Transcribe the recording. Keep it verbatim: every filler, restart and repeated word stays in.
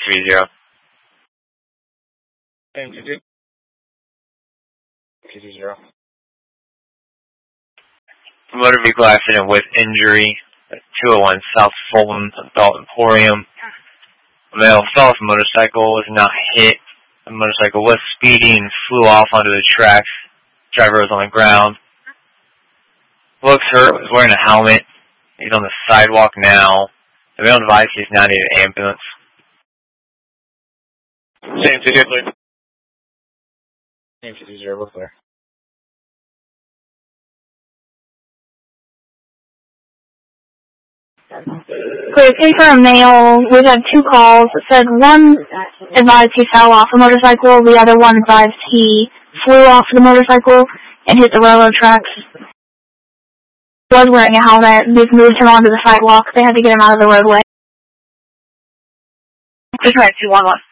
three zero. Same two two. two two zero. Motor vehicle accident with injury at two oh one South Fulton Adult Emporium. A male fell off a motorcycle, was not hit. The motorcycle was speeding and flew off onto the tracks. Driver was on the ground. Looks hurt, was wearing a helmet. He's on the sidewalk now. The male advised he's now needed an ambulance. Same two two clear. Same two two zero, we're clear. Clear, case for a male. We've had two calls. It said one advised he fell off a motorcycle. The other one advised he flew off the motorcycle and hit the railroad tracks. He was wearing a helmet. They've moved him onto the sidewalk. They had to get him out of the roadway. Just right, two one one.